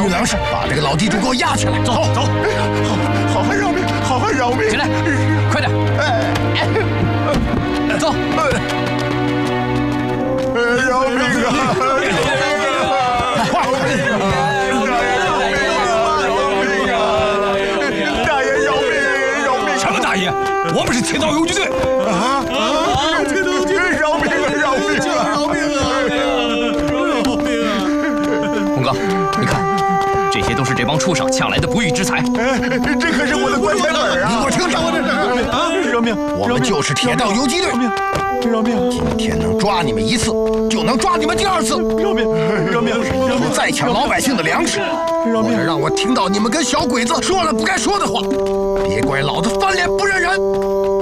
有粮食，把这个老地主给我押起来！ 走走， 好汉饶命，好汉饶命！ 起来，快点！走！ 饶命啊！快！大爷饶命！饶命！ 什么大爷？我们是铁道游击队。 铁道游击队！饶命啊！饶命啊！饶命啊！饶命啊！ 洪哥，你看，这些都是这帮畜生抢来的不义之财。 这可是我的棺材本啊！ 你给我听着！ 饶命！ 我们就是铁道游击队。 饶命！ 今天能抓你们一次，就能抓你们第二次。 饶命！饶命！ 你们再抢老百姓的粮食，或者让我听到你们跟小鬼子说了不该说的话，别怪老子翻脸不认人。